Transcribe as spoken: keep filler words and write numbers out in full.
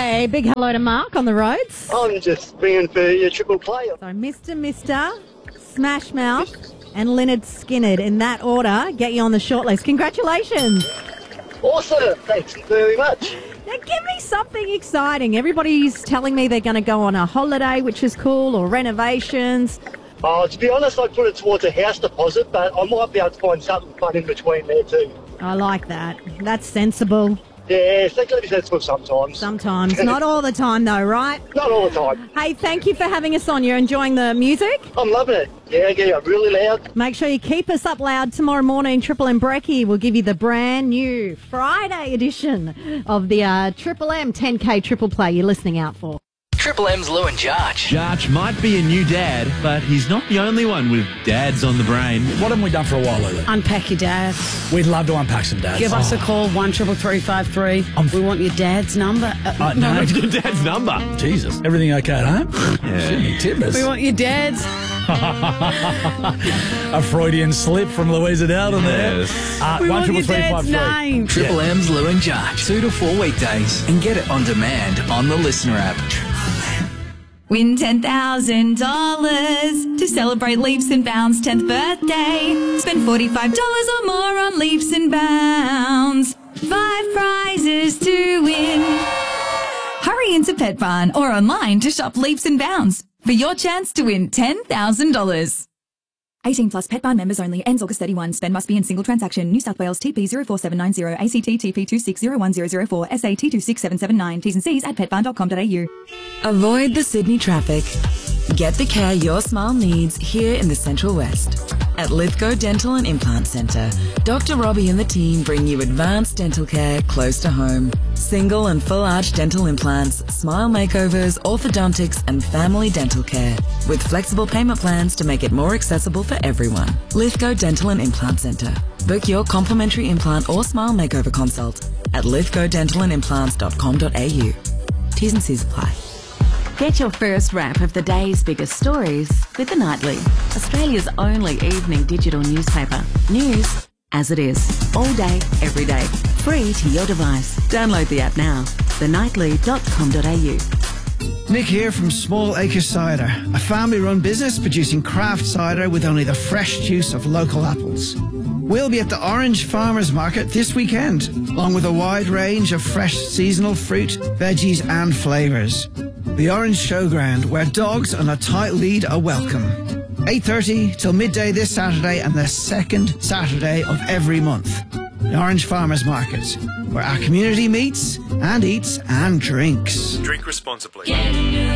say big hello to Mark on the roads. I'm just ringing for your triple play. So Mister Mister, Smash Mouth and Leonard Skinner in that order get you on the shortlist. Congratulations. Awesome. Thanks very much. Now give me something exciting. Everybody's telling me they're going to go on a holiday, which is cool, or renovations. Oh, to be honest, I put it towards a house deposit, but I might be able to find something fun in between there too. I like that. That's sensible. Yeah, they can be sensible sometimes. Sometimes. Not all the time, though, right? Not all the time. Hey, thank you for having us on. You're enjoying the music? I'm loving it. Yeah, yeah, really loud. Make sure you keep us up loud tomorrow morning. Triple M Brekkie will give you the brand new Friday edition of the uh, Triple M ten K Triple Play you're listening out for. Triple M's Lou and Jarch. Jarch might be a new dad, but he's not the only one with dads on the brain. What haven't we done for a while, Lulu? Unpack your dad. We'd love to unpack some dads. Give oh. us a call, one triple three five three. Um, we want your dad's number. Uh, uh, no, Your dad's number. Jesus. Everything okay at home? Yeah. Timbers. We want your dad's. A Freudian slip from Louisa Dowden there. Yes. Uh, We one want your triple three five dad's three. name. Triple Yeah. M's Lou and Jarch. Two to four weekdays. And get it on demand on the Listener app. Win ten thousand dollars to celebrate Leaps and Bounds' tenth birthday. Spend forty-five dollars or more on Leaps and Bounds. Five prizes to win. Hurry into Pet Barn or online to shop Leaps and Bounds for your chance to win ten thousand dollars. eighteen plus Pet Barn members only. Ends August thirty-first. Spend must be in single transaction. New South Wales T P zero four seven nine zero, A C T T P two six zero one zero zero four, S A T two six seven seven nine. T's and C's at pet barn dot com dot a u. Avoid the Sydney traffic. Get the care your smile needs here in the Central West. At Lithgow Dental and Implant Centre, Doctor Robbie and the team bring you advanced dental care close to home. Single and full arch dental implants, smile makeovers, orthodontics and family dental care. With flexible payment plans to make it more accessible for everyone. Lithgow Dental and Implant Centre. Book your complimentary implant or smile makeover consult at lithgow dental and implants dot com dot a u. T's and C's apply. Get your first wrap of the day's biggest stories with The Nightly, Australia's only evening digital newspaper. News as it is, all day, every day, free to your device. Download the app now, the nightly dot com dot a u. Nick here from Small Acre Cider, a family-run business producing craft cider with only the fresh juice of local apples. We'll be at the Orange Farmers Market this weekend, along with a wide range of fresh seasonal fruit, veggies and flavours. The Orange Showground, where dogs on a tight lead are welcome. eight thirty till midday this Saturday and the second Saturday of every month. The Orange Farmers Market, where our community meets and eats and drinks. Drink responsibly.